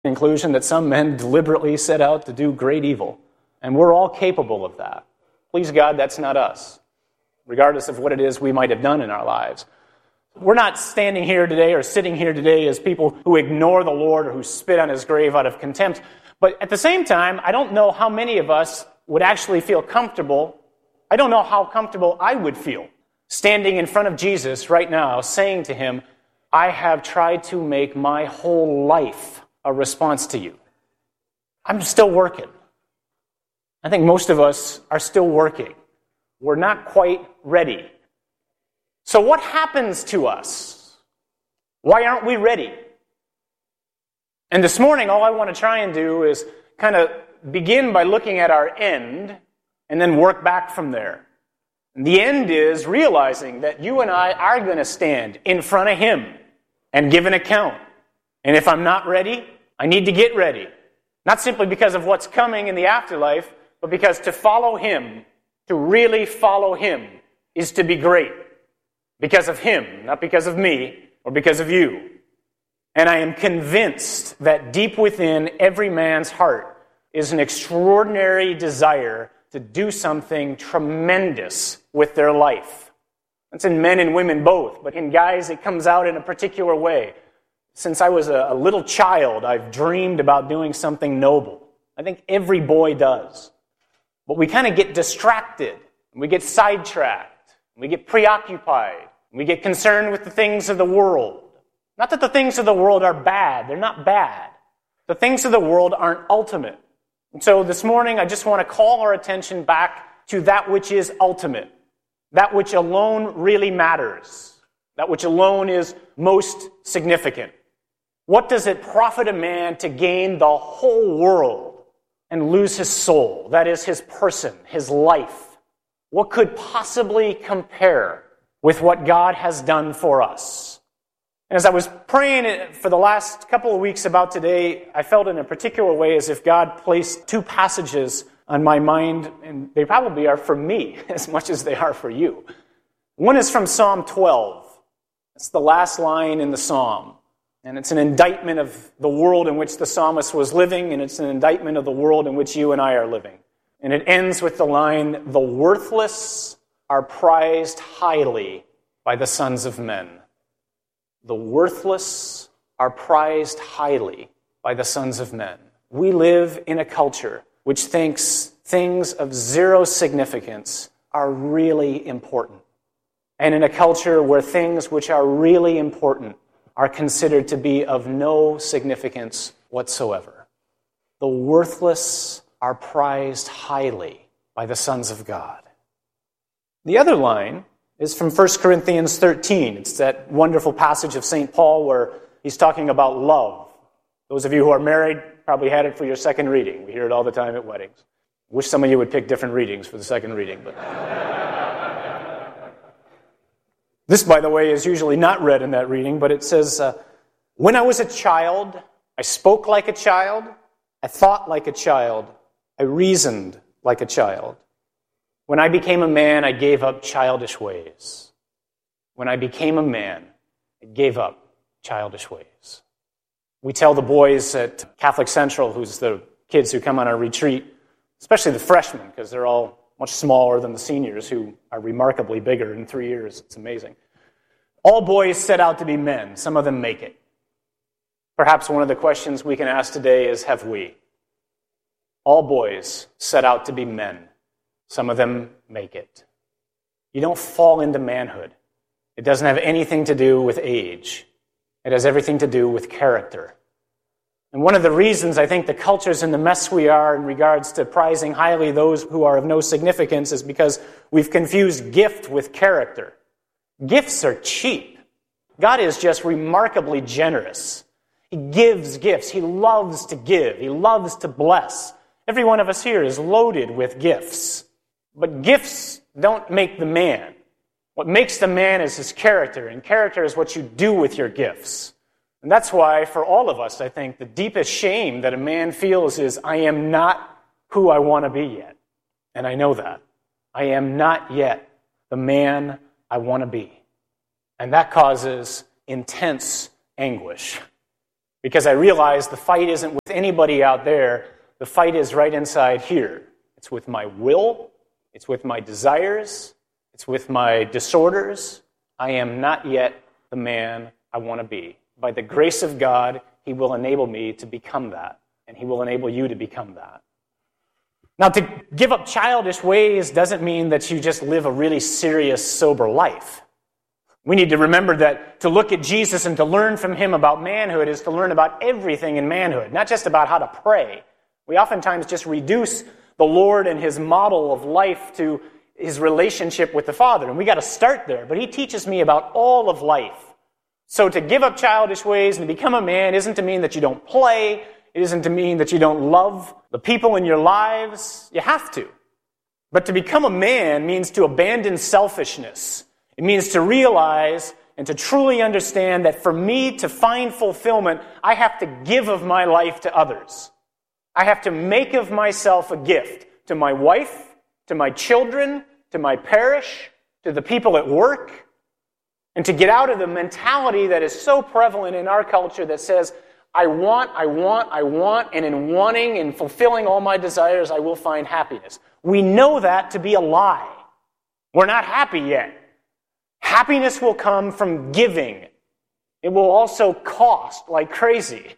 conclusion that some men deliberately set out to do great evil. And we're all capable of that. Please God, that's not us, regardless of what it is we might have done in our lives. We're not standing here today or sitting here today as people who ignore the Lord or who spit on his grave out of contempt. But at the same time, I don't know how many of us would actually feel comfortable. I don't know how comfortable I would feel standing in front of Jesus right now saying to him, I have tried to make my whole life a response to you. I'm still working. I think most of us are still working. We're not quite ready. So what happens to us? Why aren't we ready? And this morning, all I want to try and do is kind of begin by looking at our end and then work back from there. And the end is realizing that you and I are going to stand in front of him and give an account. And if I'm not ready, I need to get ready. Not simply because of what's coming in the afterlife, but because to follow him, to really follow him, is to be great. Because of him, not because of me or because of you. And I am convinced that deep within every man's heart is an extraordinary desire to do something tremendous with their life. That's in men and women both, but in guys it comes out in a particular way. Since I was a little child, I've dreamed about doing something noble. I think every boy does. But we kind of get distracted, and we get sidetracked, and we get preoccupied, and we get concerned with the things of the world. Not that the things of the world are bad. They're not bad. The things of the world aren't ultimate. And so this morning, I just want to call our attention back to that which is ultimate. That which alone really matters. That which alone is most significant. What does it profit a man to gain the whole world and lose his soul? That is, his person, his life. What could possibly compare with what God has done for us? And as I was praying for the last couple of weeks about today, I felt in a particular way as if God placed two passages on my mind, and they probably are for me as much as they are for you. One is from Psalm 12. It's the last line in the psalm. And it's an indictment of the world in which the psalmist was living, and it's an indictment of the world in which you and I are living. And it ends with the line, "The worthless are prized highly by the sons of men." The worthless are prized highly by the sons of men. We live in a culture which thinks things of zero significance are really important. And in a culture where things which are really important are considered to be of no significance whatsoever. The worthless are prized highly by the sons of God. The other line is from 1 Corinthians 13. It's that wonderful passage of St. Paul where he's talking about love. Those of you who are married probably had it for your second reading. We hear it all the time at weddings. Wish some of you would pick different readings for the second reading. But this, by the way, is usually not read in that reading, but it says, when I was a child, I spoke like a child, I thought like a child, I reasoned like a child. When I became a man, I gave up childish ways. When I became a man, I gave up childish ways. We tell the boys at Catholic Central, who's the kids who come on our retreat, especially the freshmen, because they're all much smaller than the seniors who are remarkably bigger in 3 years. It's amazing. All boys set out to be men. Some of them make it. Perhaps one of the questions we can ask today is, have we? All boys set out to be men. Some of them make it. You don't fall into manhood. It doesn't have anything to do with age. It has everything to do with character. And one of the reasons I think the culture's in the mess we are in regards to prizing highly those who are of no significance is because we've confused gift with character. Gifts are cheap. God is just remarkably generous. He gives gifts. He loves to give. He loves to bless. Every one of us here is loaded with gifts. But gifts don't make the man. What makes the man is his character, and character is what you do with your gifts. And that's why, for all of us, I think the deepest shame that a man feels is, I am not who I want to be yet. And I know that. I am not yet the man I want to be. And that causes intense anguish. Because I realize the fight isn't with anybody out there. The fight is right inside here. It's with my will. It's with my desires. It's with my disorders. I am not yet the man I want to be. By the grace of God, He will enable me to become that. And He will enable you to become that. Now, to give up childish ways doesn't mean that you just live a really serious, sober life. We need to remember that to look at Jesus and to learn from Him about manhood is to learn about everything in manhood, not just about how to pray. We oftentimes just reduce the Lord and His model of life to His relationship with the Father, and we got to start there. But He teaches me about all of life. So to give up childish ways and to become a man isn't to mean that you don't play. It isn't to mean that you don't love the people in your lives. You have to. But to become a man means to abandon selfishness. It means to realize and to truly understand that for me to find fulfillment, I have to give of my life to others. I have to make of myself a gift to my wife, to my children, to my parish, to the people at work, and to get out of the mentality that is so prevalent in our culture that says, I want, and in wanting and fulfilling all my desires, I will find happiness. We know that to be a lie. We're not happy yet. Happiness will come from giving. It will also cost like crazy.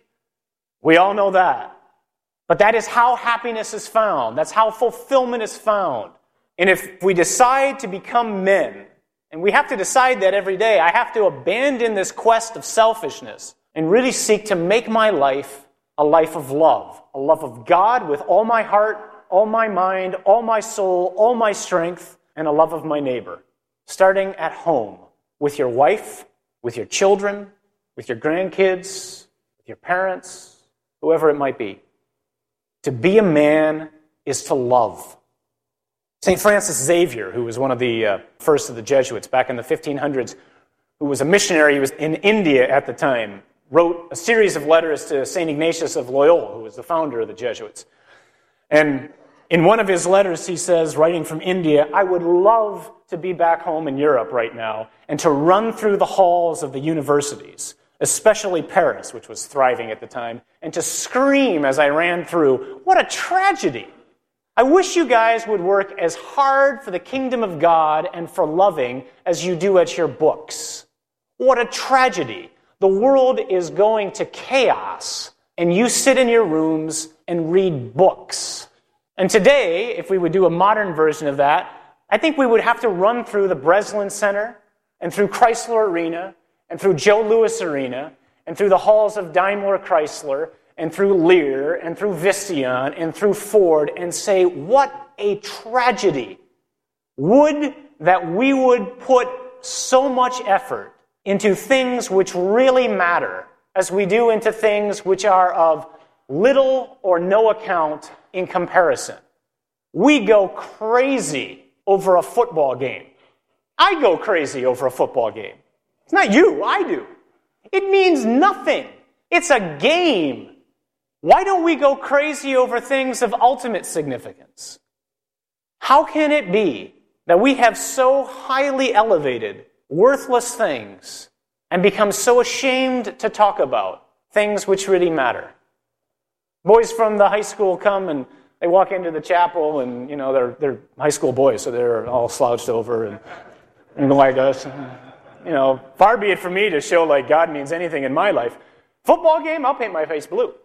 We all know that. But that is how happiness is found. That's how fulfillment is found. And if we decide to become men, and we have to decide that every day, I have to abandon this quest of selfishness and really seek to make my life a life of love. A love of God with all my heart, all my mind, all my soul, all my strength, and a love of my neighbor. Starting at home, with your wife, with your children, with your grandkids, with your parents, whoever it might be. To be a man is to love. St. Francis Xavier, who was one of the first of the Jesuits back in the 1500s, who was a missionary, he was in India at the time, wrote a series of letters to St. Ignatius of Loyola, who was the founder of the Jesuits. And in one of his letters, he says, writing from India, I would love to be back home in Europe right now and to run through the halls of the universities, especially Paris, which was thriving at the time, and to scream as I ran through, what a tragedy! I wish you guys would work as hard for the kingdom of God and for loving as you do at your books. What a tragedy. The world is going to chaos, and you sit in your rooms and read books. And today, if we would do a modern version of that, I think we would have to run through the Breslin Center and through Chrysler Arena and through Joe Louis Arena and through the halls of Daimler Chrysler and through Lear, and through Visteon, and through Ford, and say, what a tragedy. Would that we would put so much effort into things which really matter, as we do into things which are of little or no account in comparison. We go crazy over a football game. I go crazy over a football game. It's not you, I do. It means nothing. It's a game. Why don't we go crazy over things of ultimate significance? How can it be that we have so highly elevated, worthless things and become so ashamed to talk about things which really matter? Boys from the high school come and they walk into the chapel and, you know, they're high school boys, so they're all slouched over and like us. You know, far be it from me to show like God means anything in my life. Football game, I'll paint my face blue.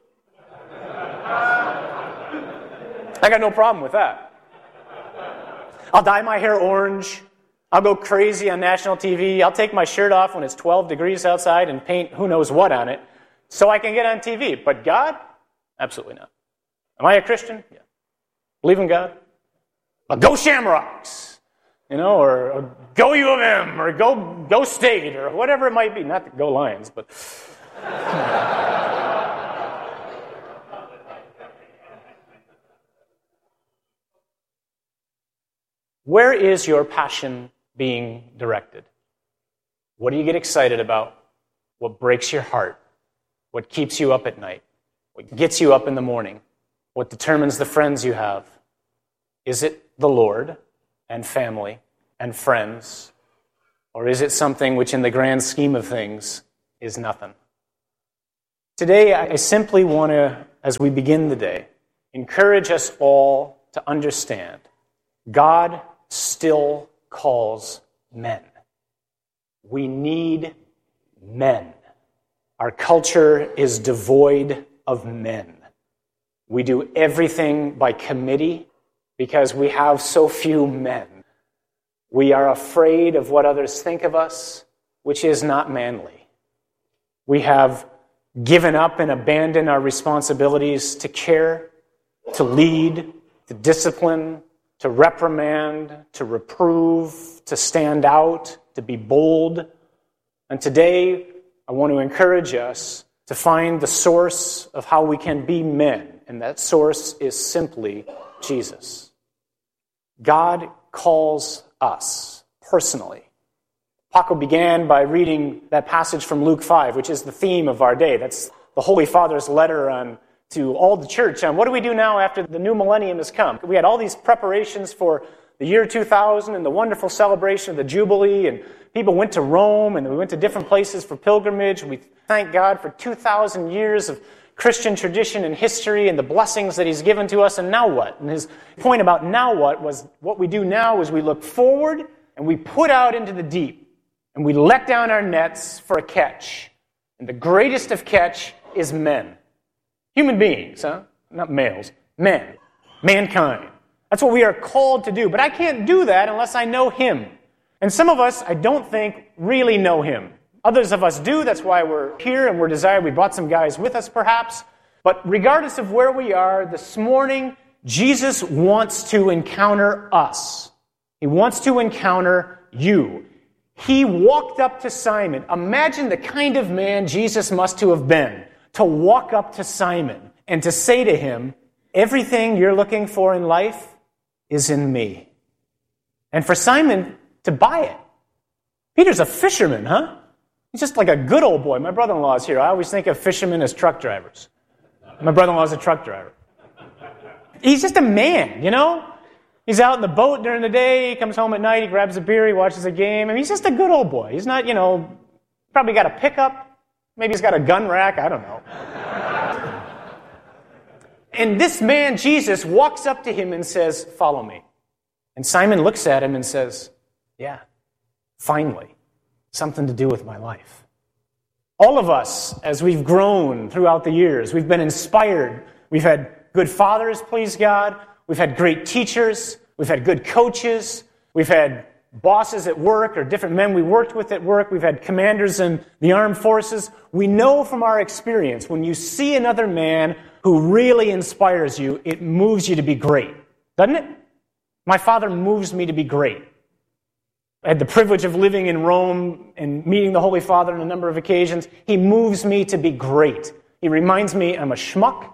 I got no problem with that. I'll dye my hair orange. I'll go crazy on national TV. I'll take my shirt off when it's 12 degrees outside and paint who knows what on it so I can get on TV. But God? Absolutely not. Am I a Christian? Yeah. Believe in God? Well, go Shamrocks, you know, or go U of M, or go State, or whatever it might be. Not to go Lions, but... Where is your passion being directed? What do you get excited about? What breaks your heart? What keeps you up at night? What gets you up in the morning? What determines the friends you have? Is it the Lord and family and friends? Or is it something which in the grand scheme of things is nothing? Today, I simply want to, as we begin the day, encourage us all to understand God still calls men. We need men. Our culture is devoid of men. We do everything by committee because we have so few men. We are afraid of what others think of us, which is not manly. We have given up and abandoned our responsibilities to care, to lead, to discipline, to reprimand, to reprove, to stand out, to be bold. And today, I want to encourage us to find the source of how we can be men, and that source is simply Jesus. God calls us personally. Paco began by reading that passage from Luke 5, which is the theme of our day. That's the Holy Father's letter to all the church on what do we do now after the new millennium has come. We had all these preparations for the year 2000 and the wonderful celebration of the Jubilee, and people went to Rome and we went to different places for pilgrimage. We thank God for 2,000 years of Christian tradition and history and the blessings that He's given to us, and now what? And his point about now what was what we do now is we look forward and we put out into the deep and we let down our nets for a catch. And the greatest of catch is men. Human beings, huh? Not males. Men. Mankind. That's what we are called to do. But I can't do that unless I know Him. And some of us, I don't think, really know Him. Others of us do. That's why we're here and we're desired. We brought some guys with us, perhaps. But regardless of where we are, this morning, Jesus wants to encounter us. He wants to encounter you. He walked up to Simon. Imagine the kind of man Jesus must have been to walk up to Simon and to say to him, everything you're looking for in life is in me. And for Simon to buy it. Peter's a fisherman, huh? He's just like a good old boy. My brother-in-law is here. I always think of fishermen as truck drivers. My brother-in-law is a truck driver. He's just a man, you know? He's out in the boat during the day, he comes home at night, he grabs a beer, he watches a game, and he's just a good old boy. He's not, probably got a pickup, maybe he's got a gun rack, I don't know. And this man, Jesus, walks up to him and says, follow me. And Simon looks at him and says, yeah, finally, something to do with my life. All of us, as we've grown throughout the years, we've been inspired. We've had good fathers, please God. We've had great teachers. We've had good coaches. We've had bosses at work or different men we worked with at work. We've had commanders in the armed forces. We know from our experience, when you see another man who really inspires you, it moves you to be great. Doesn't it? My father moves me to be great. I had the privilege of living in Rome and meeting the Holy Father on a number of occasions. He moves me to be great. He reminds me I'm a schmuck.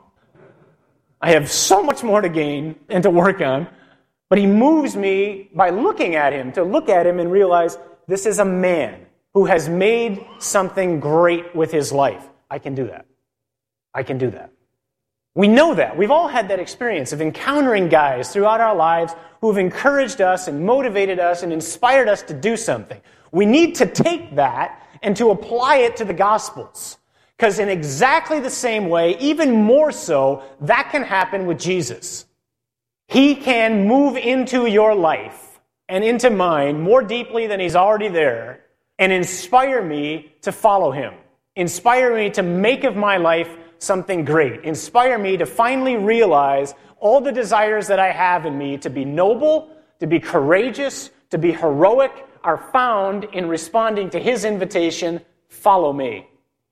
I have so much more to gain and to work on. But he moves me by looking at him, to look at him and realize this is a man who has made something great with his life. I can do that. I can do that. We know that. We've all had that experience of encountering guys throughout our lives who have encouraged us and motivated us and inspired us to do something. We need to take that and to apply it to the Gospels. Because in exactly the same way, even more so, that can happen with Jesus. He can move into your life and into mine more deeply than He's already there and inspire me to follow Him. Inspire me to make of my life something great. Inspire me to finally realize all the desires that I have in me to be noble, to be courageous, to be heroic are found in responding to His invitation, follow me.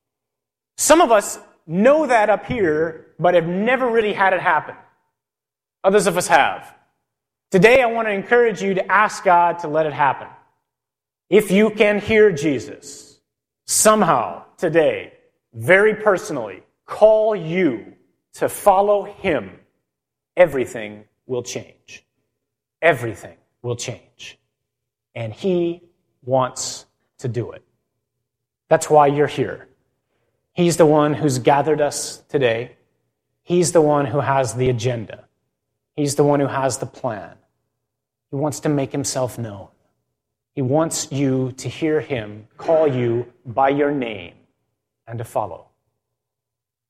Some of us know that up here, but have never really had it happen. Others of us have. Today, I want to encourage you to ask God to let it happen. If you can hear Jesus, somehow today, very personally, call you to follow Him, everything will change. Everything will change. And He wants to do it. That's why you're here. He's the one who's gathered us today. He's the one who has the agenda. He's the one who has the plan. He wants to make Himself known. He wants you to hear Him call you by your name and to follow.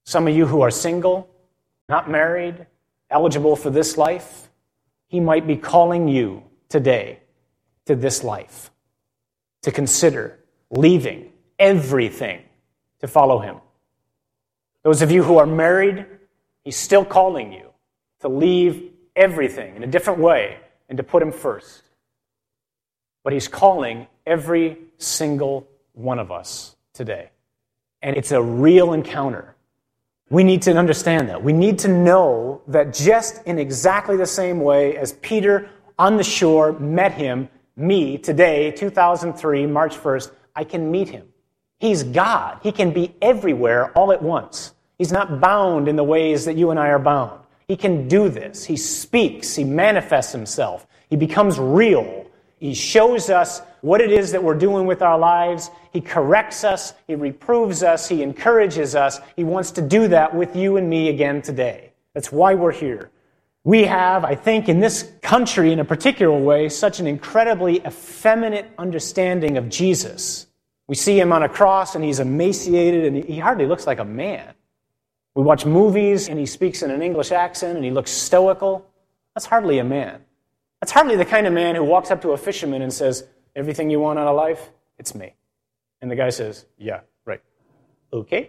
Some of you who are single, not married, eligible for this life, he might be calling you today to this life, to consider leaving everything to follow him. Those of you who are married, he's still calling you to leave everything in a different way and to put him first. But he's calling every single one of us today. And it's a real encounter. We need to understand that. We need to know that just in exactly the same way as Peter on the shore met him, me, today, 2003, March 1st, I can meet him. He's God. He can be everywhere all at once. He's not bound in the ways that you and I are bound. He can do this. He speaks. He manifests himself. He becomes real. He shows us what it is that we're doing with our lives. He corrects us. He reproves us. He encourages us. He wants to do that with you and me again today. That's why we're here. We have, I think, in this country in a particular way, such an incredibly effeminate understanding of Jesus. We see him on a cross and he's emaciated and he hardly looks like a man. We watch movies and he speaks in an English accent and he looks stoical. That's hardly a man. That's hardly the kind of man who walks up to a fisherman and says, everything you want out of life, it's me. And the guy says, yeah, right. Okay.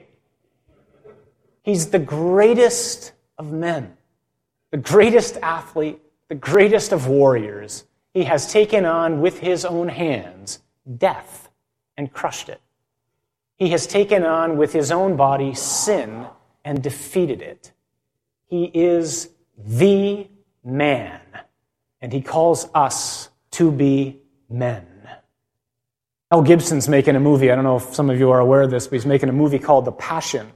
He's the greatest of men, the greatest athlete, the greatest of warriors. He has taken on with his own hands death and crushed it. He has taken on with his own body sin and defeated it. He is the man, and he calls us to be men. Mel Gibson's making a movie. I don't know if some of you are aware of this, but he's making a movie called The Passion.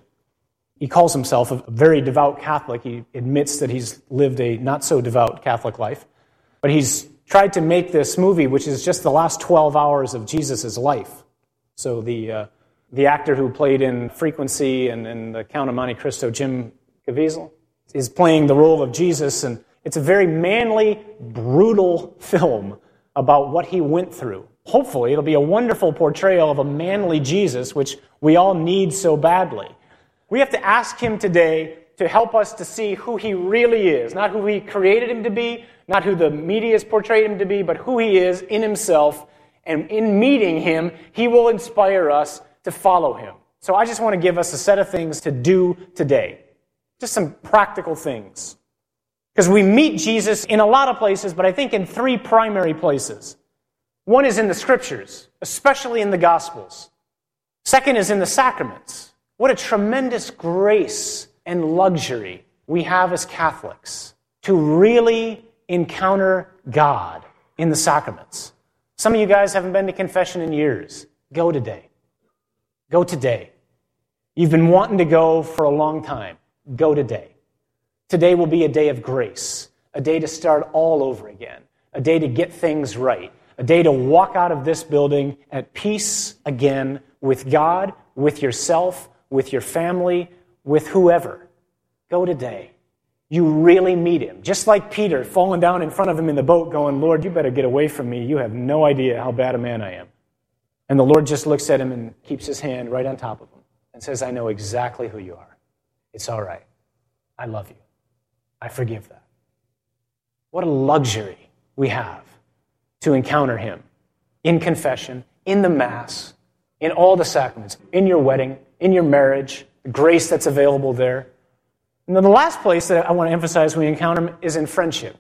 He calls himself a very devout Catholic. He admits that he's lived a not-so-devout Catholic life. But he's tried to make this movie, which is just the last 12 hours of Jesus' life. So the actor who played in Frequency and The Count of Monte Cristo, Jim Caviezel, is playing the role of Jesus, and it's a very manly, brutal film about what he went through. Hopefully, it'll be a wonderful portrayal of a manly Jesus, which we all need so badly. We have to ask him today to help us to see who he really is, not who he created him to be, not who the media has portrayed him to be, but who he is in himself. And in meeting him, he will inspire us to follow him. So I just want to give us a set of things to do today. Just some practical things. Because we meet Jesus in a lot of places, but I think in three primary places. One is in the Scriptures, especially in the Gospels. Second is in the sacraments. What a tremendous grace and luxury we have as Catholics to really encounter God in the sacraments. Some of you guys haven't been to confession in years. Go today. Go today. You've been wanting to go for a long time. Go today. Today will be a day of grace, a day to start all over again, a day to get things right, a day to walk out of this building at peace again with God, with yourself, with your family, with whoever. Go today. You really meet him. Just like Peter falling down in front of him in the boat going, Lord, you better get away from me. You have no idea how bad a man I am. And the Lord just looks at him and keeps his hand right on top of him and says, I know exactly who you are. It's all right. I love you. I forgive that. What a luxury we have to encounter him in confession, in the Mass, in all the sacraments, in your wedding, in your marriage, the grace that's available there. And then the last place that I want to emphasize we encounter him is in friendship.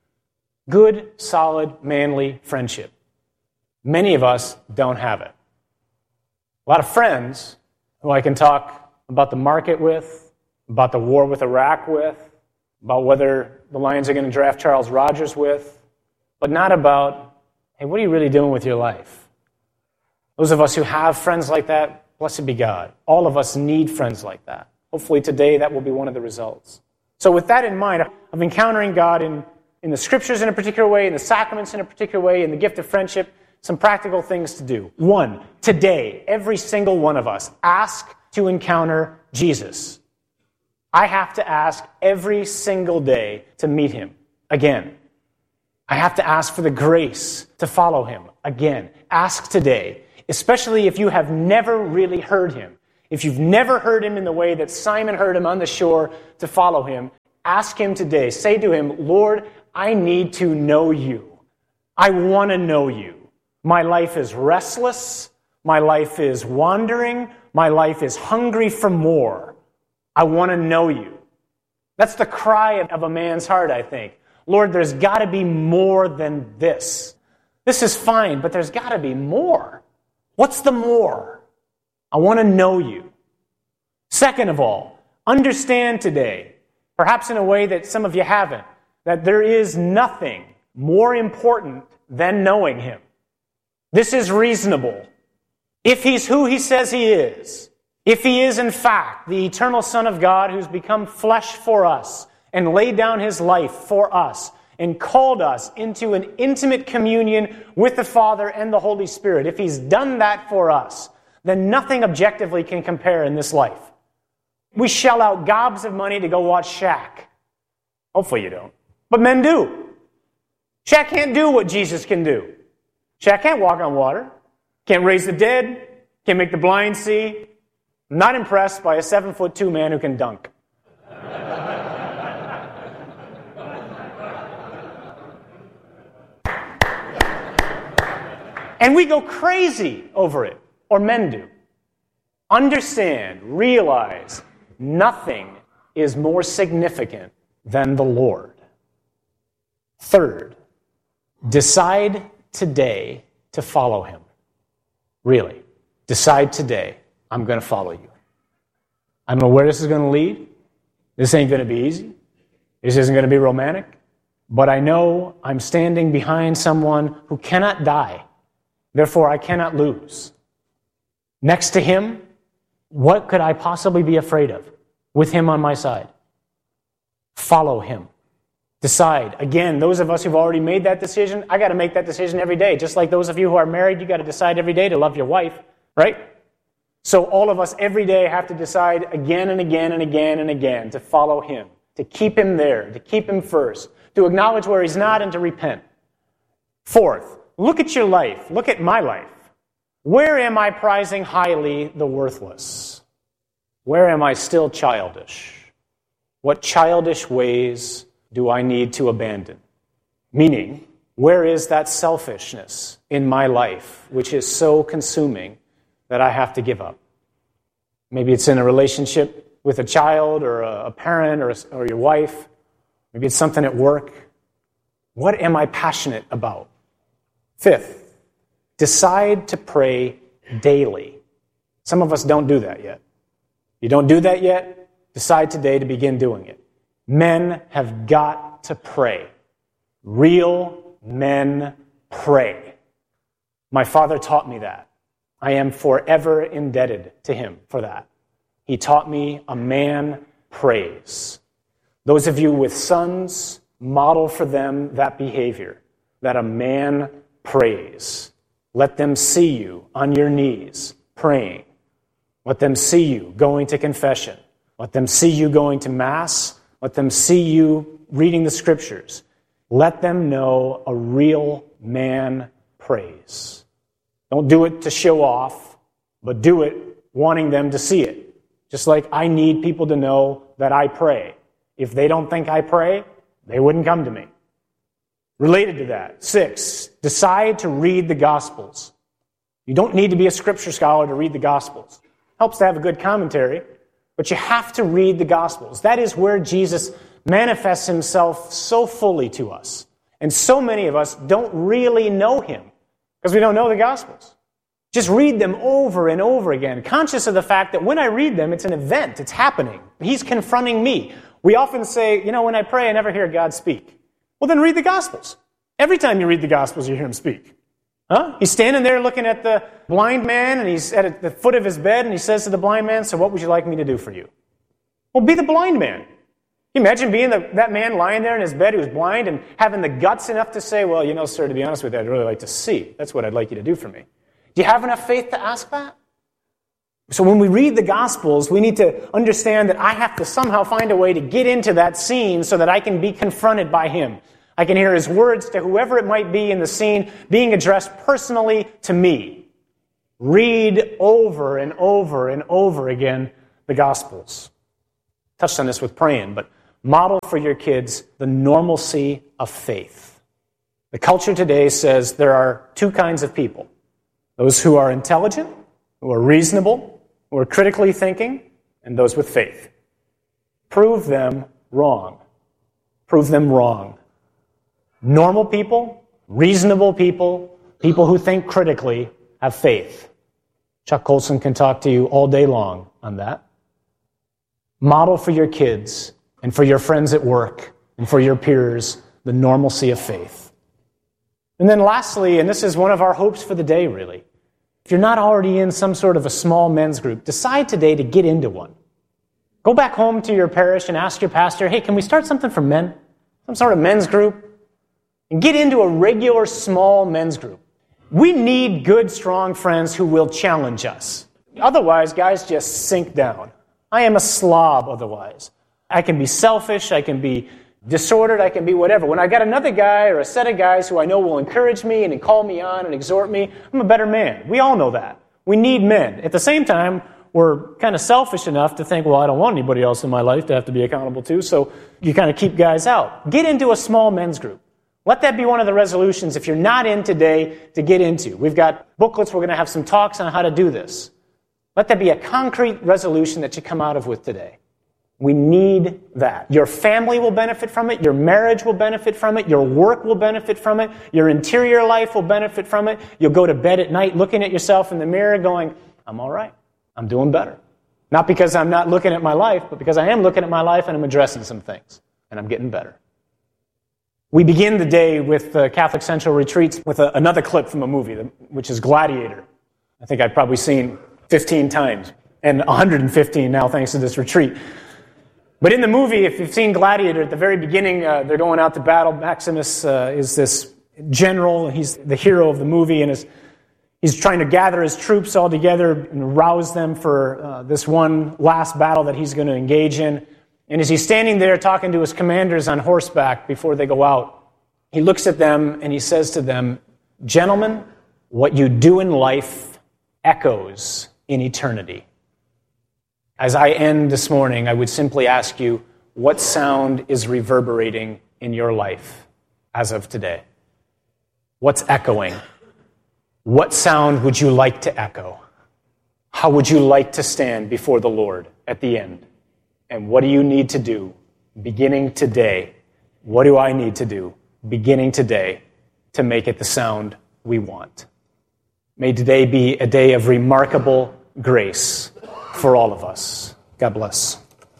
Good, solid, manly friendship. Many of us don't have it. A lot of friends who I can talk about the market with, about the war with Iraq with, about whether the Lions are going to draft Charles Rogers with, but not about, hey, what are you really doing with your life? Those of us who have friends like that, blessed be God. All of us need friends like that. Hopefully today that will be one of the results. So with that in mind, of encountering God in the Scriptures in a particular way, in the sacraments in a particular way, in the gift of friendship, some practical things to do. One, today, every single one of us, ask to encounter Jesus. I have to ask every single day to meet him again. I have to ask for the grace to follow him again. Ask today, especially if you have never really heard him. If you've never heard him in the way that Simon heard him on the shore to follow him, ask him today. Say to him, Lord, I need to know you. I want to know you. My life is restless. My life is wandering. My life is hungry for more. I want to know you. That's the cry of a man's heart, I think. Lord, there's got to be more than this. This is fine, but there's got to be more. What's the more? I want to know you. Second of all, understand today, perhaps in a way that some of you haven't, that there is nothing more important than knowing him. This is reasonable. If he's who he says he is, if he is in fact the eternal Son of God who's become flesh for us and laid down his life for us and called us into an intimate communion with the Father and the Holy Spirit, if he's done that for us, then nothing objectively can compare in this life. We shell out gobs of money to go watch Shaq. Hopefully you don't. But men do. Shaq can't do what Jesus can do. Shaq can't walk on water, can't raise the dead, can't make the blind see. I'm not impressed by a 7'2" man who can dunk. And we go crazy over it, or men do. Understand, realize, nothing is more significant than the Lord. Third, decide today to follow him. Really. Decide today, I'm going to follow you. I don't know where this is going to lead. This ain't going to be easy. This isn't going to be romantic. But I know I'm standing behind someone who cannot die. Therefore, I cannot lose. Next to him, what could I possibly be afraid of with him on my side? Follow him. Decide. Again, those of us who've already made that decision, I got to make that decision every day. Just like those of you who are married, you got to decide every day to love your wife, right? So all of us every day have to decide again and again and again and again to follow him, to keep him there, to keep him first, to acknowledge where he's not and to repent. Fourth, look at your life. Look at my life. Where am I prizing highly the worthless? Where am I still childish? What childish ways do I need to abandon? Meaning, where is that selfishness in my life which is so consuming that I have to give up? Maybe it's in a relationship with a child or a parent or your wife. Maybe it's something at work. What am I passionate about? Fifth, decide to pray daily. Some of us don't do that yet. You don't do that yet? Decide today to begin doing it. Men have got to pray. Real men pray. My father taught me that. I am forever indebted to him for that. He taught me a man prays. Those of you with sons, model for them that behavior, that a man prays. Let them see you on your knees praying. Let them see you going to confession. Let them see you going to Mass. Let them see you reading the Scriptures. Let them know a real man prays. Don't do it to show off, but do it wanting them to see it. Just like I need people to know that I pray. If they don't think I pray, they wouldn't come to me. Related to that, 6, decide to read the Gospels. You don't need to be a Scripture scholar to read the Gospels. Helps to have a good commentary, but you have to read the Gospels. That is where Jesus manifests himself so fully to us. And so many of us don't really know him because we don't know the Gospels. Just read them over and over again, conscious of the fact that when I read them, it's an event, it's happening. He's confronting me. We often say, when I pray, I never hear God speak. Well, then read the Gospels. Every time you read the Gospels, you hear him speak. He's standing there looking at the blind man, and he's at the foot of his bed, and he says to the blind man, so what would you like me to do for you? Well, be the blind man. Can you imagine being that man lying there in his bed who's blind and having the guts enough to say, well, sir, to be honest with you, I'd really like to see. That's what I'd like you to do for me. Do you have enough faith to ask that? So when we read the Gospels, we need to understand that I have to somehow find a way to get into that scene so that I can be confronted by him. I can hear his words to whoever it might be in the scene being addressed personally to me. Read over and over and over again the Gospels. Touched on this with praying, but model for your kids the normalcy of faith. The culture today says there are two kinds of people. Those who are intelligent, who are reasonable, who are critically thinking, and those with faith. Prove them wrong. Prove them wrong. Normal people, reasonable people, people who think critically, have faith. Chuck Colson can talk to you all day long on that. Model for your kids and for your friends at work and for your peers the normalcy of faith. And then lastly, and this is one of our hopes for the day really, if you're not already in some sort of a small men's group, decide today to get into one. Go back home to your parish and ask your pastor, hey, can we start something for men? Some sort of men's group? And get into a regular small men's group. We need good, strong friends who will challenge us. Otherwise, guys just sink down. I am a slob otherwise. I can be selfish, I can be disordered, I can be whatever. When I got another guy or a set of guys who I know will encourage me and call me on and exhort me, I'm a better man. We all know that. We need men. At the same time, we're kind of selfish enough to think, well, I don't want anybody else in my life to have to be accountable to, so you kind of keep guys out. Get into a small men's group. Let that be one of the resolutions, if you're not in today, to get into. We've got booklets, we're going to have some talks on how to do this. Let that be a concrete resolution that you come out of with today. We need that. Your family will benefit from it, your marriage will benefit from it, your work will benefit from it, your interior life will benefit from it. You'll go to bed at night looking at yourself in the mirror going, I'm all right, I'm doing better. Not because I'm not looking at my life, but because I am looking at my life and I'm addressing some things, and I'm getting better. We begin the day with Catholic Central Retreats with another clip from a movie, which is Gladiator. I think I've probably seen 15 times, and 115 now thanks to this retreat. But in the movie, if you've seen Gladiator, at the very beginning, they're going out to battle. Maximus is this general, he's the hero of the movie, and he's trying to gather his troops all together and rouse them for this one last battle that he's going to engage in. And as he's standing there talking to his commanders on horseback before they go out, he looks at them and he says to them, gentlemen, what you do in life echoes in eternity. As I end this morning, I would simply ask you, what sound is reverberating in your life as of today? What's echoing? What sound would you like to echo? How would you like to stand before the Lord at the end? And what do you need to do beginning today? What do I need to do beginning today to make it the sound we want? May today be a day of remarkable grace for all of us. God bless.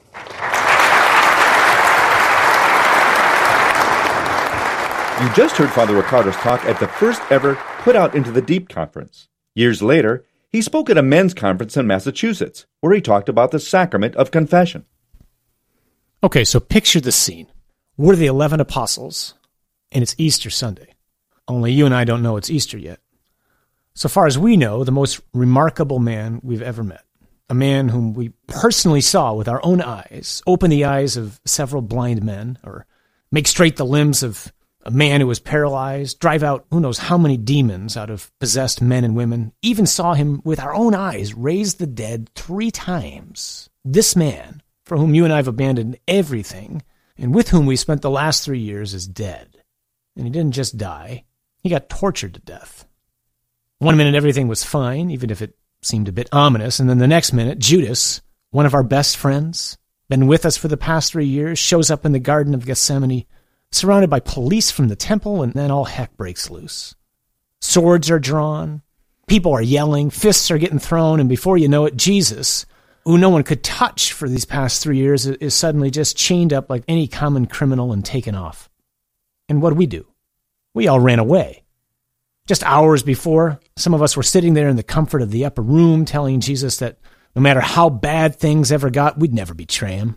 You just heard Father Riccardo's talk at the first ever Put Out into the Deep conference. Years later, he spoke at a men's conference in Massachusetts, where he talked about the sacrament of confession. Okay, so picture the scene. We're the 11 apostles, and it's Easter Sunday. Only you and I don't know it's Easter yet. So far as we know, the most remarkable man we've ever met. A man whom we personally saw with our own eyes, open the eyes of several blind men, or make straight the limbs of a man who was paralyzed, drive out who knows how many demons out of possessed men and women, even saw him with our own eyes raise the dead 3 times. This man, for whom you and I have abandoned everything, and with whom we spent the last 3 years, is dead. And he didn't just die, he got tortured to death. One minute everything was fine, even if it seemed a bit ominous, and then the next minute, Judas, one of our best friends, been with us for the past 3 years, shows up in the Garden of Gethsemane, surrounded by police from the temple, and then all heck breaks loose. Swords are drawn, people are yelling, fists are getting thrown, and before you know it, Jesus, who no one could touch for these past 3 years, is suddenly just chained up like any common criminal and taken off. And what do? We all ran away. Just hours before, some of us were sitting there in the comfort of the upper room telling Jesus that no matter how bad things ever got, we'd never betray him.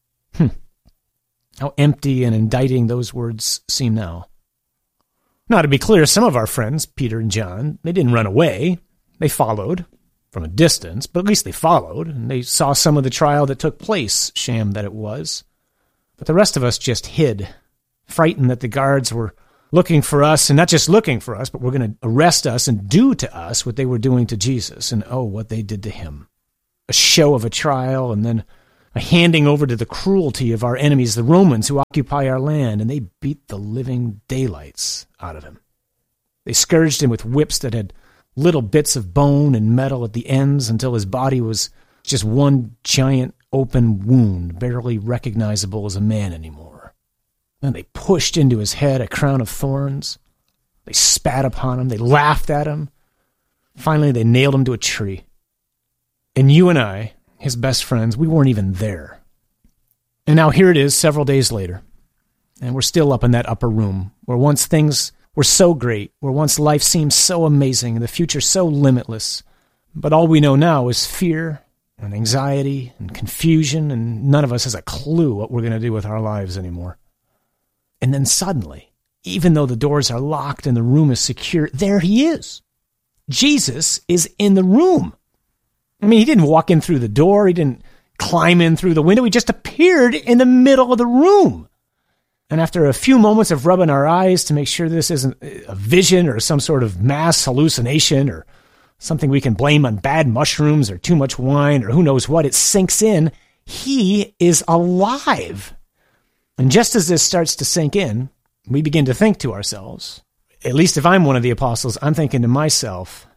How empty and indicting those words seem now. Now, to be clear, some of our friends, Peter and John, they didn't run away. They followed from a distance, but at least they followed, and they saw some of the trial that took place, sham that it was. But the rest of us just hid, frightened that the guards were looking for us, and not just looking for us, but we're going to arrest us and do to us what they were doing to Jesus, and what they did to him. A show of a trial, and then a handing over to the cruelty of our enemies, the Romans, who occupy our land, and they beat the living daylights out of him. They scourged him with whips that had little bits of bone and metal at the ends until his body was just one giant open wound, barely recognizable as a man anymore. Then they pushed into his head a crown of thorns. They spat upon him. They laughed at him. Finally, they nailed him to a tree. And you and I, his best friends, we weren't even there. And now here it is, several days later, and we're still up in that upper room where once things were so great, where once life seemed so amazing and the future so limitless. But all we know now is fear and anxiety and confusion, and none of us has a clue what we're going to do with our lives anymore. And then suddenly, even though the doors are locked and the room is secure, there he is. Jesus is in the room. I mean, he didn't walk in through the door. He didn't climb in through the window. He just appeared in the middle of the room. And after a few moments of rubbing our eyes to make sure this isn't a vision or some sort of mass hallucination or something we can blame on bad mushrooms or too much wine or who knows what, it sinks in. He is alive. And just as this starts to sink in, we begin to think to ourselves, at least if I'm one of the apostles, I'm thinking to myself,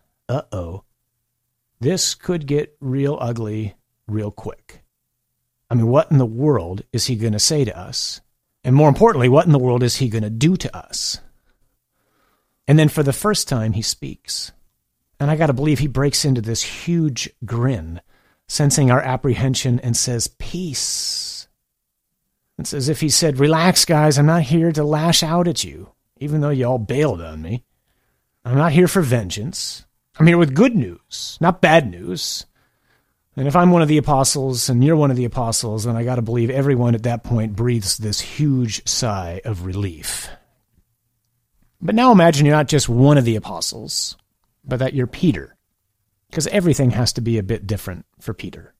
this could get real ugly real quick. I mean, what in the world is he going to say to us? And more importantly, what in the world is he going to do to us? And then for the first time, he speaks. And I got to believe he breaks into this huge grin, sensing our apprehension, and says, "Peace." It's as if he said, "Relax, guys, I'm not here to lash out at you, even though you all bailed on me. I'm not here for vengeance. I'm here with good news, not bad news. And if I'm one of the apostles and you're one of the apostles, then I got to believe everyone at that point breathes this huge sigh of relief. But now imagine you're not just one of the apostles, but that you're Peter, because everything has to be a bit different for Peter.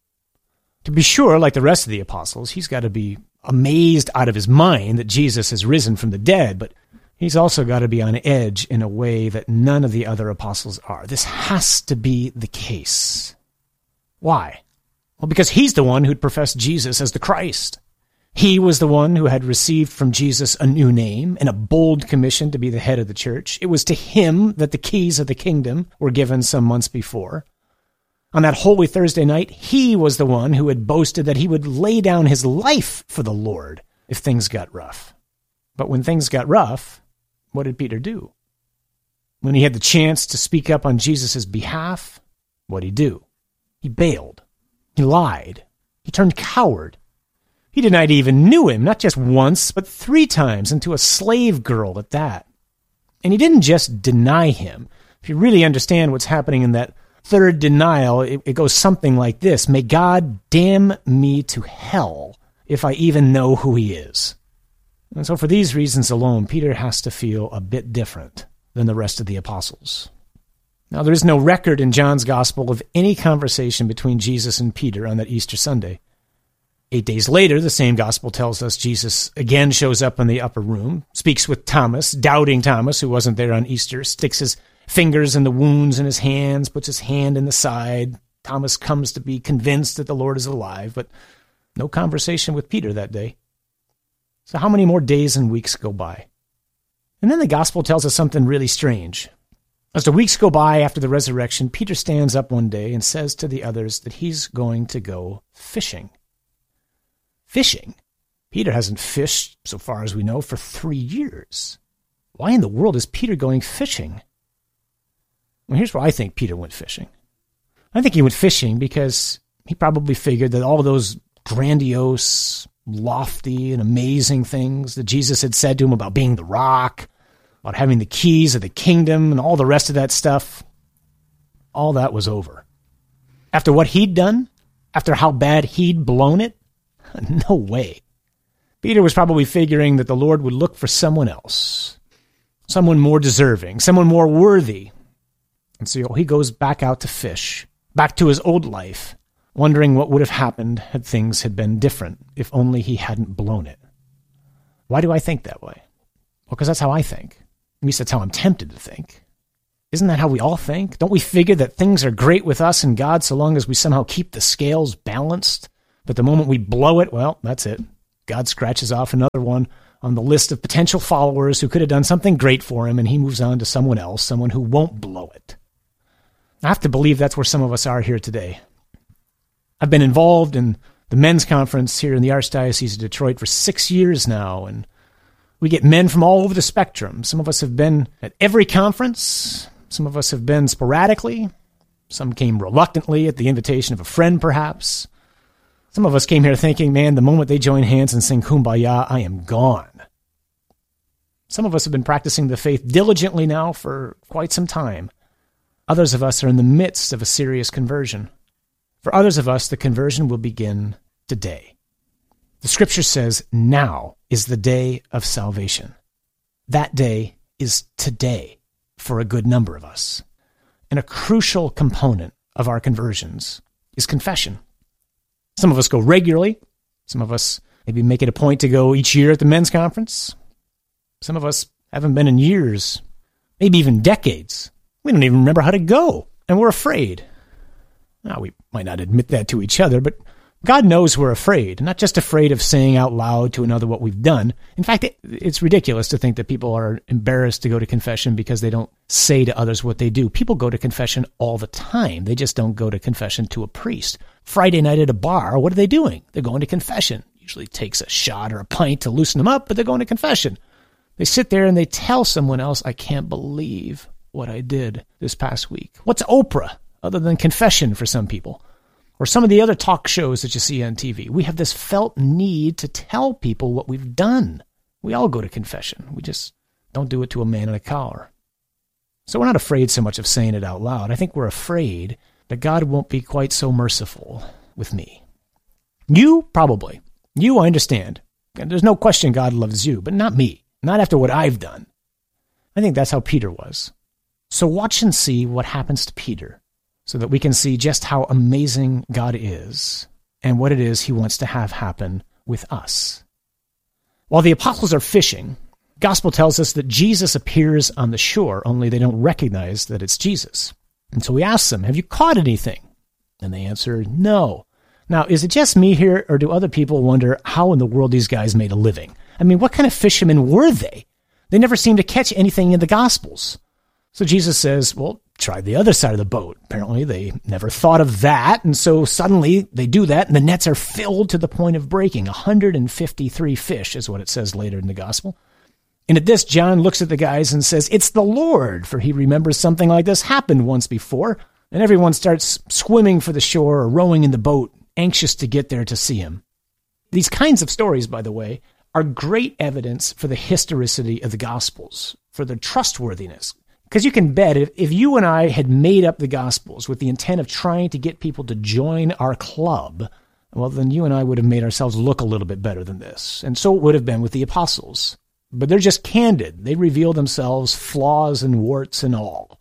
To be sure, like the rest of the apostles, he's got to be amazed out of his mind that Jesus has risen from the dead, but he's also got to be on edge in a way that none of the other apostles are. This has to be the case. Why? Well, because he's the one who'd professed Jesus as the Christ. He was the one who had received from Jesus a new name and a bold commission to be the head of the church. It was to him that the keys of the kingdom were given some months before. On that Holy Thursday night, he was the one who had boasted that he would lay down his life for the Lord if things got rough. But when things got rough, what did Peter do? When he had the chance to speak up on Jesus' behalf, what'd he do? He bailed. He lied. He turned coward. He denied he even knew him, not just once, but 3 times, and to a slave girl at that. And he didn't just deny him. If you really understand what's happening in that third denial, it goes something like this: "May God damn me to hell if I even know who he is." And so for these reasons alone, Peter has to feel a bit different than the rest of the apostles. Now, there is no record in John's Gospel of any conversation between Jesus and Peter on that Easter Sunday. 8 days later, the same Gospel tells us Jesus again shows up in the upper room, speaks with Thomas, doubting Thomas, who wasn't there on Easter, sticks his fingers in the wounds in his hands, puts his hand in the side. Thomas comes to be convinced that the Lord is alive, but no conversation with Peter that day. So how many more days and weeks go by? And then the Gospel tells us something really strange. As the weeks go by after the resurrection, Peter stands up one day and says to the others that he's going to go fishing. Fishing? Peter hasn't fished, so far as we know, for 3 years. Why in the world is Peter going fishing? Well, here's where I think Peter went fishing. I think he went fishing because he probably figured that all those grandiose, lofty, and amazing things that Jesus had said to him about being the rock, about having the keys of the kingdom and all the rest of that stuff, all that was over. After what he'd done, after how bad he'd blown it, no way. Peter was probably figuring that the Lord would look for someone else, someone more deserving, someone more worthy. And so he goes back out to fish, back to his old life, wondering what would have happened had things had been different, if only he hadn't blown it. Why do I think that way? Well, because that's how I think. At least that's how I'm tempted to think. Isn't that how we all think? Don't we figure that things are great with us and God so long as we somehow keep the scales balanced? But the moment we blow it, well, that's it. God scratches off another one on the list of potential followers who could have done something great for him, and he moves on to someone else, someone who won't blow it. I have to believe that's where some of us are here today. I've been involved in the men's conference here in the Archdiocese of Detroit for 6 years now, and we get men from all over the spectrum. Some of us have been at every conference. Some of us have been sporadically. Some came reluctantly at the invitation of a friend, perhaps. Some of us came here thinking, man, the moment they join hands and sing Kumbaya, I am gone. Some of us have been practicing the faith diligently now for quite some time. Others of us are in the midst of a serious conversion. For others of us, the conversion will begin today. The scripture says, now is the day of salvation. That day is today for a good number of us. And a crucial component of our conversions is confession. Some of us go regularly. Some of us maybe make it a point to go each year at the men's conference. Some of us haven't been in years, maybe even decades. We don't even remember how to go, and we're afraid. Now, we might not admit that to each other, but God knows we're afraid, not just afraid of saying out loud to another what we've done. In fact, it's ridiculous to think that people are embarrassed to go to confession because they don't say to others what they do. People go to confession all the time. They just don't go to confession to a priest. Friday night at a bar, what are they doing? They're going to confession. Usually takes a shot or a pint to loosen them up, but they're going to confession. They sit there and they tell someone else, I can't believe what I did this past week. What's Oprah other than confession for some people? Or some of the other talk shows that you see on TV. We have this felt need to tell people what we've done. We all go to confession. We just don't do it to a man in a collar. So we're not afraid so much of saying it out loud. I think we're afraid that God won't be quite so merciful with me. You, probably. You, I understand. And there's no question God loves you, but not me. Not after what I've done. I think that's how Peter was. So watch and see what happens to Peter, so that we can see just how amazing God is and what it is he wants to have happen with us. While the apostles are fishing, the gospel tells us that Jesus appears on the shore, only they don't recognize that it's Jesus. And so he asks them, have you caught anything? And they answer, no. Now, is it just me here, or do other people wonder how in the world these guys made a living? I mean, what kind of fishermen were they? They never seem to catch anything in the Gospels. So Jesus says, well, try the other side of the boat. Apparently, they never thought of that, and so suddenly they do that, and the nets are filled to the point of breaking. 153 fish is what it says later in the Gospel. And at this, John looks at the guys and says, it's the Lord, for he remembers something like this happened once before, and everyone starts swimming for the shore or rowing in the boat, anxious to get there to see him. These kinds of stories, by the way, are great evidence for the historicity of the Gospels, for their trustworthiness. Because you can bet if you and I had made up the Gospels with the intent of trying to get people to join our club, well, then you and I would have made ourselves look a little bit better than this. And so it would have been with the apostles. But they're just candid. They reveal themselves, flaws and warts and all.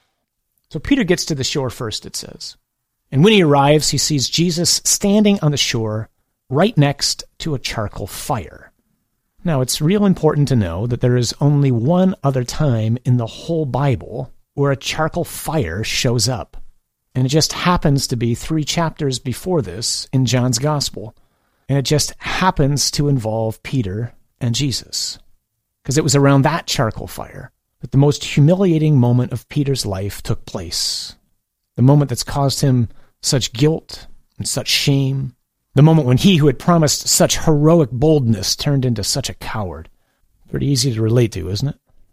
So Peter gets to the shore first, it says. And when he arrives, he sees Jesus standing on the shore right next to a charcoal fire. Now, it's real important to know that there is only one other time in the whole Bible where a charcoal fire shows up. And it just happens to be 3 chapters before this in John's Gospel. And it just happens to involve Peter and Jesus. Because it was around that charcoal fire that the most humiliating moment of Peter's life took place. The moment that's caused him such guilt and such shame. The moment when he who had promised such heroic boldness turned into such a coward. Pretty easy to relate to, isn't it?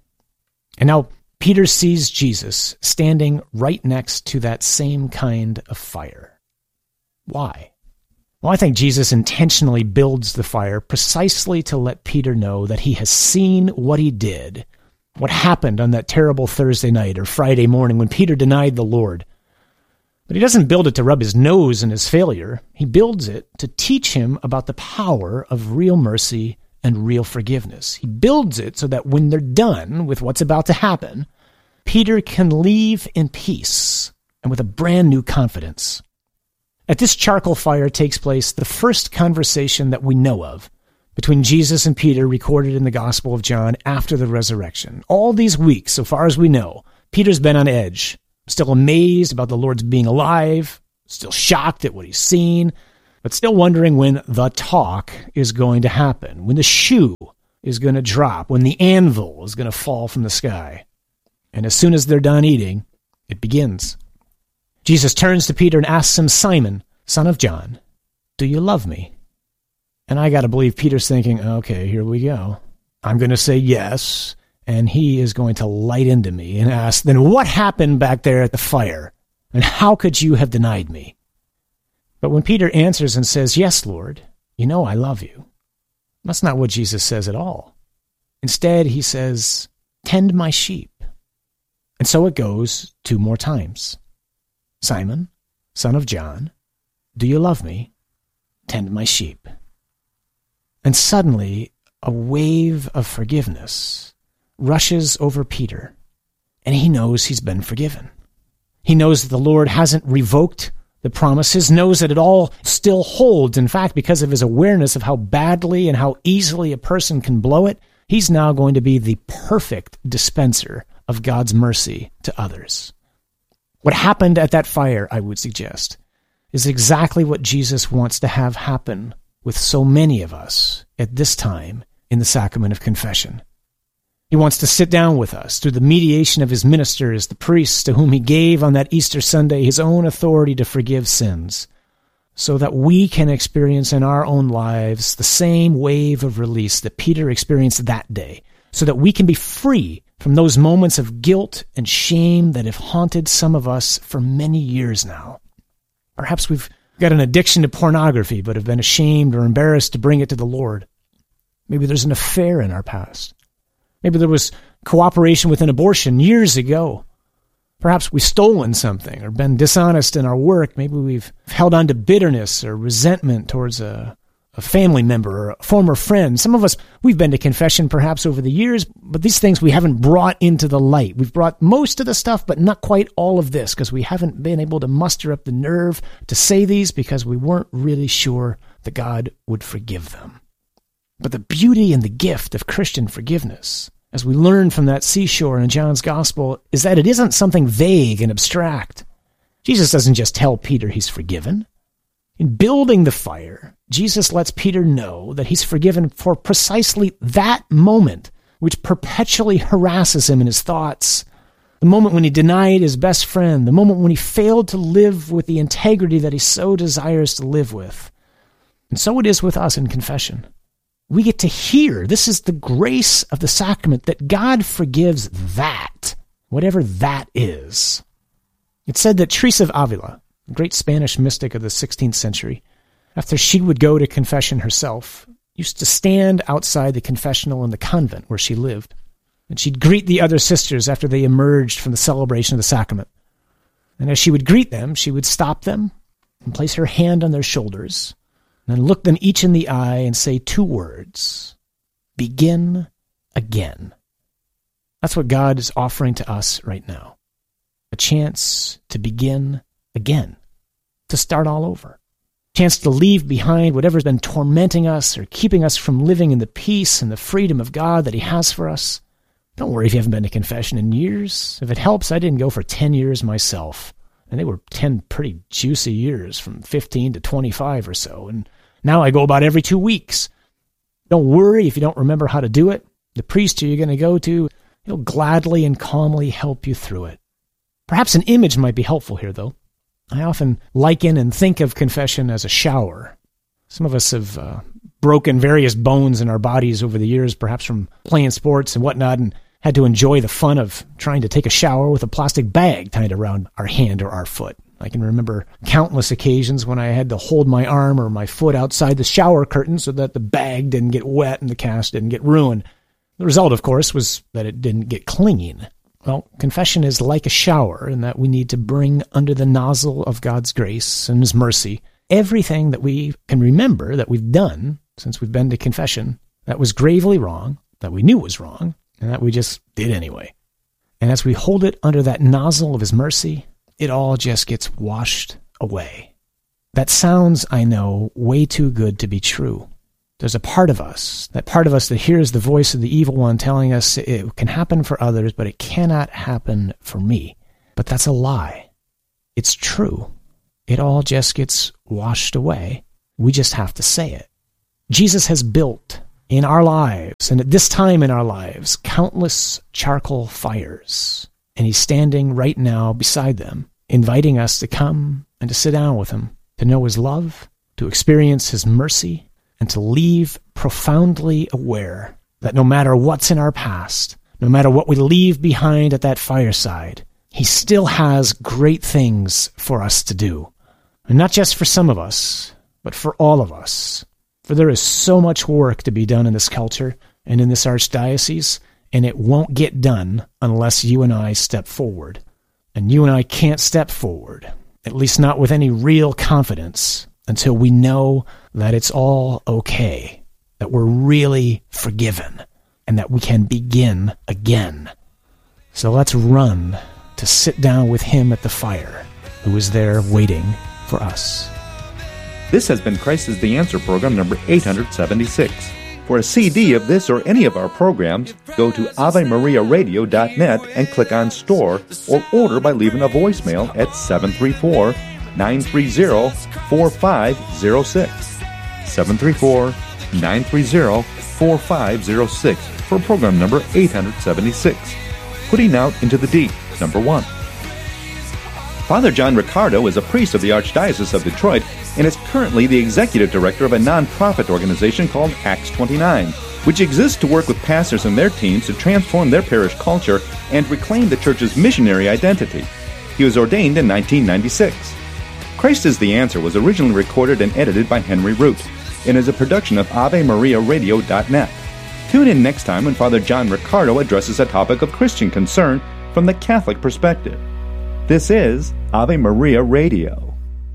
And now Peter sees Jesus standing right next to that same kind of fire. Why? Well, I think Jesus intentionally builds the fire precisely to let Peter know that he has seen what he did, what happened on that terrible Thursday night or Friday morning when Peter denied the Lord. But he doesn't build it to rub his nose in his failure. He builds it to teach him about the power of real mercy and real forgiveness. He builds it so that when they're done with what's about to happen, Peter can leave in peace and with a brand new confidence. At this charcoal fire takes place the first conversation that we know of between Jesus and Peter recorded in the Gospel of John after the resurrection. All these weeks, so far as we know, Peter's been on edge, still amazed about the Lord's being alive, still shocked at what he's seen, but still wondering when the talk is going to happen, when the shoe is going to drop, when the anvil is going to fall from the sky. And as soon as they're done eating, it begins. Jesus turns to Peter and asks him, "Simon, son of John, do you love me?" And I got to believe Peter's thinking, okay, here we go. I'm going to say yes, and he is going to light into me and ask, then what happened back there at the fire? And how could you have denied me? But when Peter answers and says, "Yes, Lord, you know I love you," that's not what Jesus says at all. Instead, he says, "Tend my sheep." And so it goes 2 more times. "Simon, son of John, do you love me? Tend my sheep." And suddenly, a wave of forgiveness rushes over Peter, and he knows he's been forgiven. He knows that the Lord hasn't revoked the promises, knows that it all still holds. In fact, because of his awareness of how badly and how easily a person can blow it, he's now going to be the perfect dispenser of God's mercy to others. What happened at that fire, I would suggest, is exactly what Jesus wants to have happen with so many of us at this time in the sacrament of confession. He wants to sit down with us through the mediation of his ministers, the priests to whom he gave on that Easter Sunday his own authority to forgive sins, so that we can experience in our own lives the same wave of release that Peter experienced that day, so that we can be free from those moments of guilt and shame that have haunted some of us for many years now. Perhaps we've got an addiction to pornography, but have been ashamed or embarrassed to bring it to the Lord. Maybe there's an affair in our past. Maybe there was cooperation with an abortion years ago. Perhaps we've stolen something or been dishonest in our work. Maybe we've held on to bitterness or resentment towards a family member or a former friend. Some of us, we've been to confession perhaps over the years, but these things we haven't brought into the light. We've brought most of the stuff, but not quite all of this, because we haven't been able to muster up the nerve to say these because we weren't really sure that God would forgive them. But the beauty and the gift of Christian forgiveness, as we learn from that seashore in John's Gospel, is that it isn't something vague and abstract. Jesus doesn't just tell Peter he's forgiven. In building the fire, Jesus lets Peter know that he's forgiven for precisely that moment, which perpetually harasses him in his thoughts. The moment when he denied his best friend, the moment when he failed to live with the integrity that he so desires to live with. And so it is with us in confession. We get to hear, this is the grace of the sacrament, that God forgives that, whatever that is. It's said that Teresa of Avila, a great Spanish mystic of the 16th century, after she would go to confession herself, used to stand outside the confessional in the convent where she lived, and she'd greet the other sisters after they emerged from the celebration of the sacrament. And as she would greet them, she would stop them and place her hand on their shoulders, and then look them each in the eye and say 2 words: begin again. That's what God is offering to us right now. A chance to begin again, to start all over. A chance to leave behind whatever's been tormenting us or keeping us from living in the peace and the freedom of God that he has for us. Don't worry if you haven't been to confession in years. If it helps, I didn't go for 10 years myself. And they were 10 pretty juicy years, from 15 to 25 or so. And now I go about every 2 weeks. Don't worry if you don't remember how to do it. The priest who you're going to go to, he'll gladly and calmly help you through it. Perhaps an image might be helpful here, though. I often liken and think of confession as a shower. Some of us have broken various bones in our bodies over the years, perhaps from playing sports and whatnot, and had to enjoy the fun of trying to take a shower with a plastic bag tied around our hand or our foot. I can remember countless occasions when I had to hold my arm or my foot outside the shower curtain so that the bag didn't get wet and the cast didn't get ruined. The result, of course, was that it didn't get clinging. Well, confession is like a shower in that we need to bring under the nozzle of God's grace and his mercy everything that we can remember that we've done since we've been to confession that was gravely wrong, that we knew was wrong, and that we just did anyway. And as we hold it under that nozzle of his mercy, it all just gets washed away. That sounds, I know, way too good to be true. There's a part of us that hears the voice of the evil one telling us it can happen for others, but it cannot happen for me. But that's a lie. It's true. It all just gets washed away. We just have to say it. Jesus has built in our lives, and at this time in our lives, countless charcoal fires. And he's standing right now beside them, inviting us to come and to sit down with him, to know his love, to experience his mercy, and to leave profoundly aware that no matter what's in our past, no matter what we leave behind at that fireside, he still has great things for us to do. And not just for some of us, but for all of us. For there is so much work to be done in this culture and in this archdiocese, and it won't get done unless you and I step forward. And you and I can't step forward, at least not with any real confidence, until we know that it's all okay, that we're really forgiven, and that we can begin again. So let's run to sit down with him at the fire, who is there waiting for us. This has been Christ is the Answer program number 876. For a CD of this or any of our programs, go to AveMariaRadio.net and click on Store, or order by leaving a voicemail at 734-930-4506. 734-930-4506 for program number 876. Putting Out into the Deep, number 1. Father John Riccardo is a priest of the Archdiocese of Detroit and is currently the executive director of a non-profit organization called Acts 29, which exists to work with pastors and their teams to transform their parish culture and reclaim the church's missionary identity. He was ordained in 1996. Christ is the Answer was originally recorded and edited by Henry Root and is a production of AveMariaRadio.net. Tune in next time when Father John Riccardo addresses a topic of Christian concern from the Catholic perspective. This is Ave Maria Radio.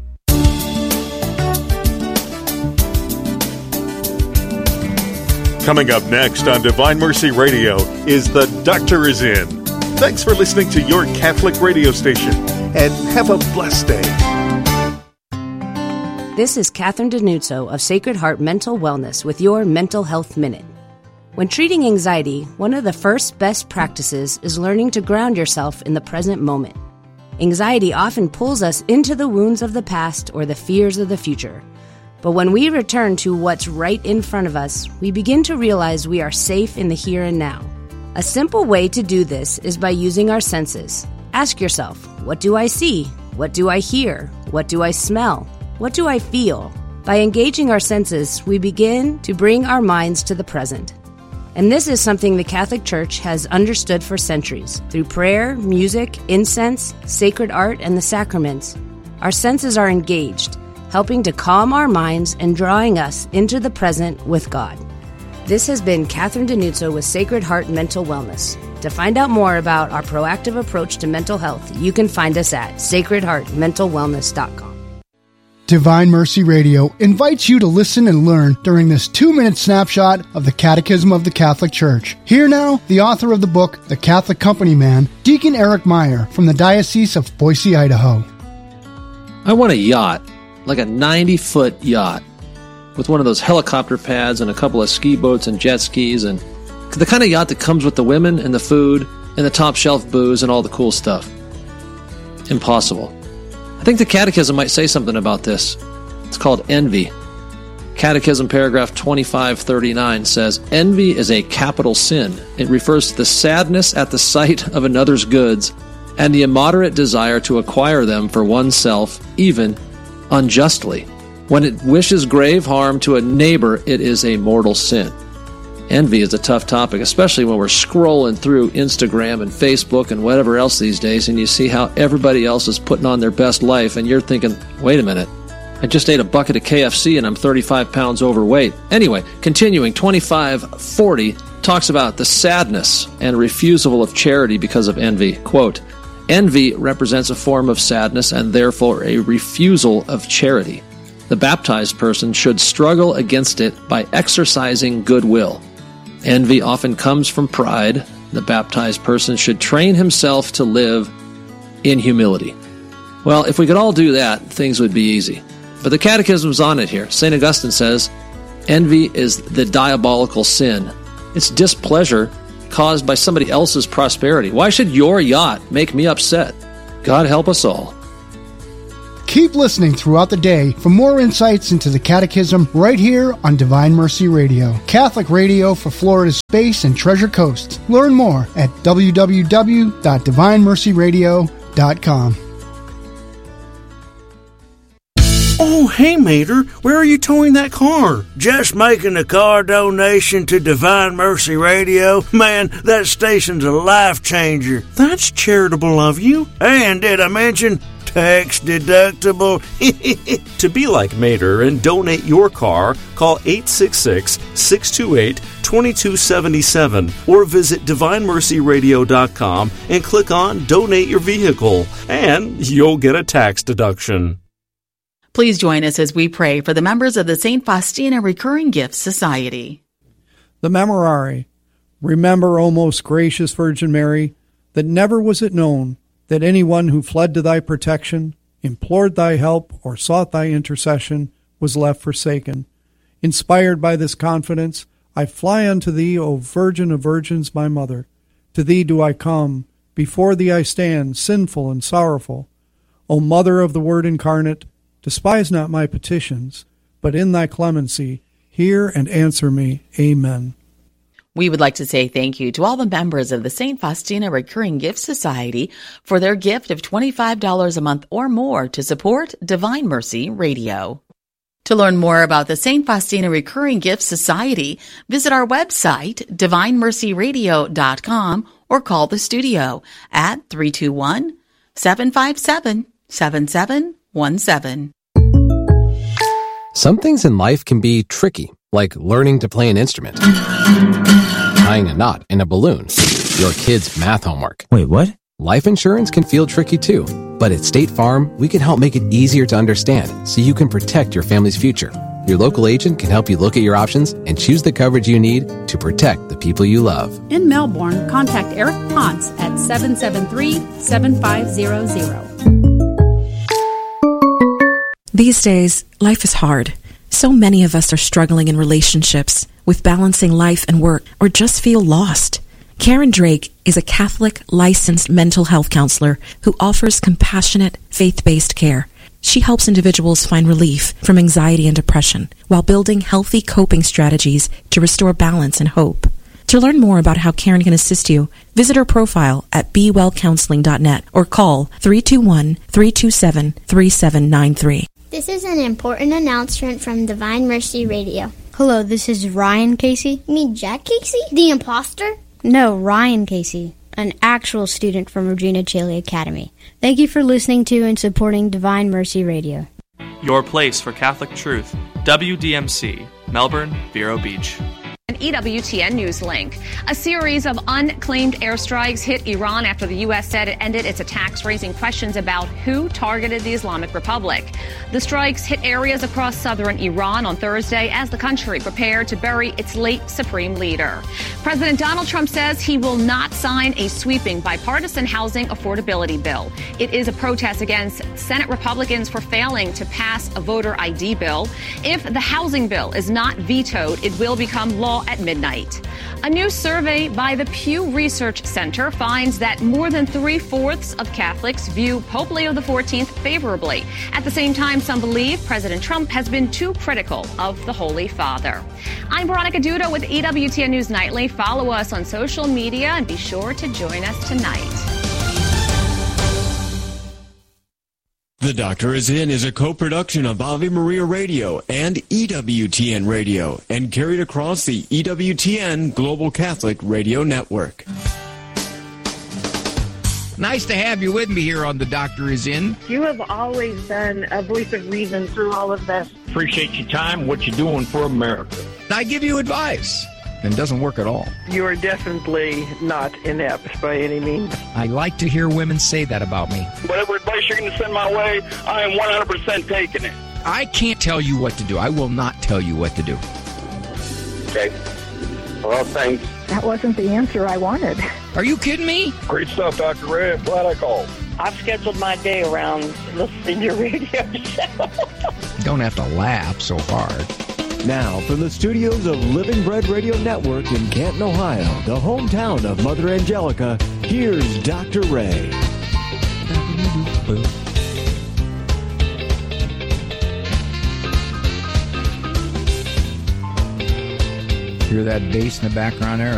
Coming up next on Divine Mercy Radio is The Doctor Is In. Thanks for listening to your Catholic radio station, and have a blessed day. This is Catherine Denuzzo of Sacred Heart Mental Wellness with your Mental Health Minute. When treating anxiety, one of the first best practices is learning to ground yourself in the present moment. Anxiety often pulls us into the wounds of the past or the fears of the future. But when we return to what's right in front of us, we begin to realize we are safe in the here and now. A simple way to do this is by using our senses. Ask yourself, what do I see? What do I hear? What do I smell? What do I feel? By engaging our senses, we begin to bring our minds to the present. And this is something the Catholic Church has understood for centuries. Through prayer, music, incense, sacred art, and the sacraments, our senses are engaged, helping to calm our minds and drawing us into the present with God. This has been Catherine Denuzzo with Sacred Heart Mental Wellness. To find out more about our proactive approach to mental health, you can find us at sacredheartmentalwellness.com. Divine Mercy Radio invites you to listen and learn during this 2-minute snapshot of the Catechism of the Catholic Church. Here now, the author of the book, The Catholic Company Man, Deacon Eric Meyer from the Diocese of Boise, Idaho. I want a yacht, like a 90-foot yacht, with one of those helicopter pads and a couple of ski boats and jet skis, and the kind of yacht that comes with the women and the food and the top shelf booze and all the cool stuff. Impossible. I think the Catechism might say something about this. It's called envy. Catechism paragraph 2539 says, envy is a capital sin. It refers to the sadness at the sight of another's goods and the immoderate desire to acquire them for oneself, even unjustly. When it wishes grave harm to a neighbor, it is a mortal sin. Envy is a tough topic, especially when we're scrolling through Instagram and Facebook and whatever else these days, and you see how everybody else is putting on their best life, and you're thinking, wait a minute, I just ate a bucket of KFC and I'm 35 pounds overweight. Anyway, continuing, 2540 talks about the sadness and refusal of charity because of envy. Quote, envy represents a form of sadness and therefore a refusal of charity. The baptized person should struggle against it by exercising goodwill. Envy often comes from pride. The baptized person should train himself to live in humility. Well, if we could all do that, things would be easy. But the Catechism's on it here. St. Augustine says, Envy is the diabolical sin. It's displeasure caused by somebody else's prosperity. Why should your yacht make me upset? God help us all. Keep listening throughout the day for more insights into the Catechism right here on Divine Mercy Radio, Catholic radio for Florida's Space and Treasure Coast. Learn more at www.divinemercyradio.com. Oh, hey, Mater, where are you towing that car? Just making a car donation to Divine Mercy Radio. Man, that station's a life changer. That's charitable of you. And did I mention tax deductible? To be like Mater and donate your car, call 866-628-2277 or visit DivineMercyRadio.com and click on Donate Your Vehicle, and you'll get a tax deduction. Please join us as we pray for the members of the St. Faustina Recurring Gifts Society. The Memorare. Remember, O most gracious Virgin Mary, that never was it known that anyone who fled to thy protection, implored thy help, or sought thy intercession was left forsaken. Inspired by this confidence, I fly unto thee, O Virgin of Virgins, my Mother. To thee do I come, before thee I stand, sinful and sorrowful. O Mother of the Word incarnate, despise not my petitions, but in thy clemency, hear and answer me. Amen. We would like to say thank you to all the members of the St. Faustina Recurring Gift Society for their gift of $25 a month or more to support Divine Mercy Radio. To learn more about the St. Faustina Recurring Gift Society, visit our website, DivineMercyRadio.com, or call the studio at 321-757-7717. Some things in life can be tricky, like learning to play an instrument, tying a knot in a balloon, your kid's math homework. Wait, what? Life insurance can feel tricky too, but at State Farm, we can help make it easier to understand so you can protect your family's future. Your local agent can help you look at your options and choose the coverage you need to protect the people you love. In Melbourne, contact Eric Ponce at 773-7500. These days, life is hard. So many of us are struggling in relationships, with balancing life and work, or just feel lost. Karen Drake is a Catholic licensed mental health counselor who offers compassionate, faith-based care. She helps individuals find relief from anxiety and depression while building healthy coping strategies to restore balance and hope. To learn more about how Karen can assist you, visit her profile at bewellcounseling.net or call 321-327-3793. This is an important announcement from Divine Mercy Radio. Hello, this is Ryan Casey. You mean Jack Casey? The imposter? No, Ryan Casey, an actual student from Regina Chile Academy. Thank you for listening to and supporting Divine Mercy Radio. Your place for Catholic truth. WDMC, Melbourne, Vero Beach. An EWTN News link. A series of unclaimed airstrikes hit Iran after the U.S. said it ended its attacks, raising questions about who targeted the Islamic Republic. The strikes hit areas across southern Iran on Thursday as the country prepared to bury its late supreme leader. President Donald Trump says he will not sign a sweeping bipartisan housing affordability bill. It is a protest against Senate Republicans for failing to pass a voter ID bill. If the housing bill is not vetoed, it will become law at midnight. A new survey by the Pew Research Center finds that more than 3/4 of Catholics view Pope Leo XIV favorably. At the same time, some believe President Trump has been too critical of the Holy Father. I'm Veronica Duda with EWTN News Nightly. Follow us on social media and be sure to join us tonight. The Doctor Is In is a co-production of Ave Maria Radio and EWTN Radio and carried across the EWTN Global Catholic Radio Network. Nice to have you with me here on The Doctor Is In. You have always been a voice of reason through all of this. Appreciate your time, what you're doing for America. I give you advice, and it doesn't work at all. You are definitely not inept by any means. I like to hear women say that about me. Whatever advice you're going to send my way, I am 100% taking it. I can't tell you what to do. I will not tell you what to do. Okay. Well, thanks. That wasn't the answer I wanted. Are you kidding me? Great stuff, Dr. Ray. I'm glad I called. I've scheduled my day around listening to your radio show. You don't have to laugh so hard. Now, from the studios of Living Bread Radio Network in Canton, Ohio, the hometown of Mother Angelica, here's Dr. Ray. Hear that bass in the background there?